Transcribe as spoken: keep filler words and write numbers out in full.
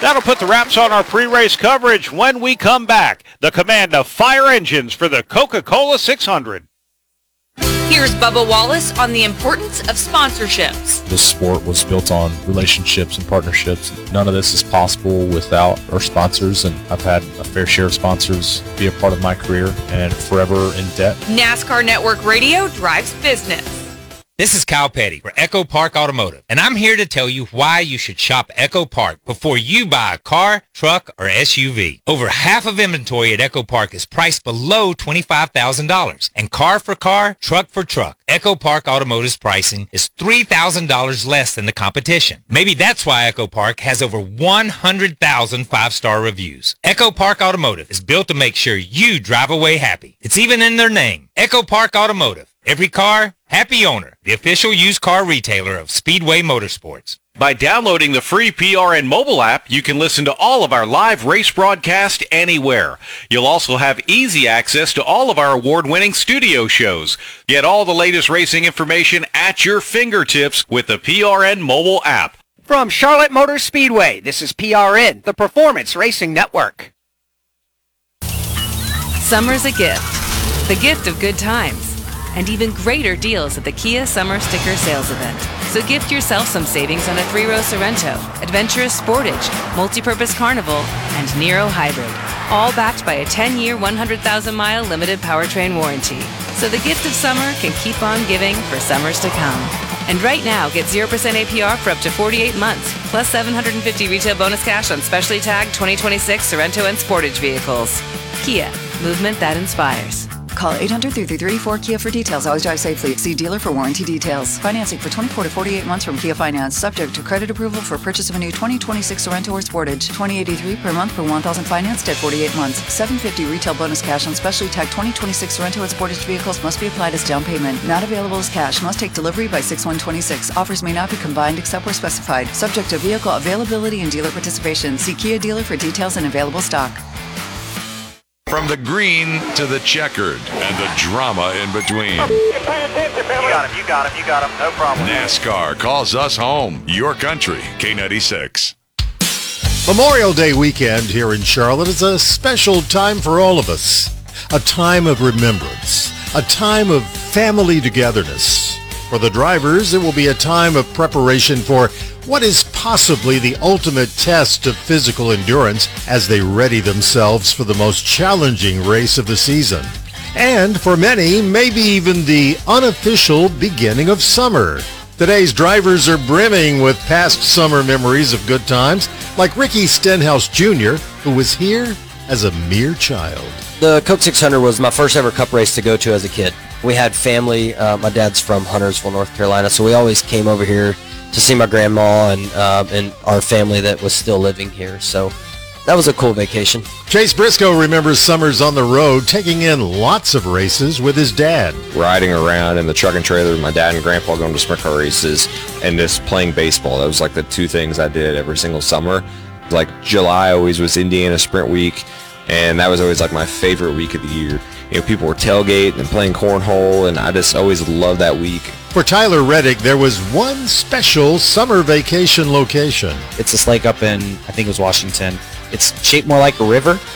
That'll put the wraps on our pre-race coverage. When we come back, the command of fire engines for the Coca-Cola six hundred. Here's Bubba Wallace on the importance of sponsorships. This sport was built on relationships and partnerships. None of this is possible without our sponsors, and I've had a fair share of sponsors be a part of my career and forever in debt. NASCAR Network Radio drives business. This is Kyle Petty for Echo Park Automotive, and I'm here to tell you why you should shop Echo Park before you buy a car, truck, or S U V. Over half of inventory at Echo Park is priced below twenty-five thousand dollars, and car for car, truck for truck, Echo Park Automotive's pricing is three thousand dollars less than the competition. Maybe that's why Echo Park has over one hundred thousand five-star reviews. Echo Park Automotive is built to make sure you drive away happy. It's even in their name, Echo Park Automotive. Every car, happy owner, the official used car retailer of Speedway Motorsports. By downloading the free P R N mobile app, you can listen to all of our live race broadcasts anywhere. You'll also have easy access to all of our award-winning studio shows. Get all the latest racing information at your fingertips with the P R N mobile app. From Charlotte Motor Speedway, this is P R N, the Performance Racing Network. Summer's a gift, the gift of good times, and even greater deals at the Kia Summer Sticker Sales Event. So gift yourself some savings on a three-row Sorrento, Adventurous Sportage, Multi-Purpose Carnival, and Nero Hybrid, all backed by a ten-year, one hundred thousand mile limited powertrain warranty. So the gift of summer can keep on giving for summers to come. And right now, get zero percent A P R for up to forty-eight months, plus seven hundred fifty retail bonus cash on specially tagged twenty twenty-six Sorrento and Sportage vehicles. Kia, movement that inspires. Call eight hundred, three three three, four KIA for details. Always drive safely. See dealer for warranty details. Financing for twenty-four to forty-eight months from Kia Finance. Subject to credit approval for purchase of a new twenty twenty-six Sorrento or Sportage. twenty eighty-three per month per one thousand financed at forty-eight months. seven hundred fifty retail bonus cash on specially tagged twenty twenty-six Sorrento and Sportage vehicles must be applied as down payment. Not available as cash. Must take delivery by six one twenty-six. Offers may not be combined except where specified. Subject to vehicle availability and dealer participation. See Kia dealer for details and available stock. From the green to the checkered and the drama in between. You got him, you got him, you got him. No problem. NASCAR calls us home. Your country, K ninety-six. Memorial Day weekend here in Charlotte is a special time for all of us. A time of remembrance. A time of family togetherness. For the drivers, it will be a time of preparation for what is possibly the ultimate test of physical endurance as they ready themselves for the most challenging race of the season. And for many, maybe even the unofficial beginning of summer. Today's drivers are brimming with past summer memories of good times, like Ricky Stenhouse Junior, who was here as a mere child. The Coke six hundred was my first ever cup race to go to as a kid. We had family. Uh, my dad's from Huntersville, North Carolina, so we always came over here to see my grandma and uh, and our family that was still living here. So that was a cool vacation. Chase Briscoe remembers summers on the road, taking in lots of races with his dad. Riding around in the truck and trailer with my dad and grandpa going to sprint car races and just playing baseball. That was like the two things I did every single summer. Like July always was Indiana Sprint Week, and that was always like my favorite week of the year. You know, people were tailgating and playing cornhole, and I just always loved that week. For Tyler Reddick, there was one special summer vacation location. It's this lake up in, I think it was Washington. It's shaped more like a river,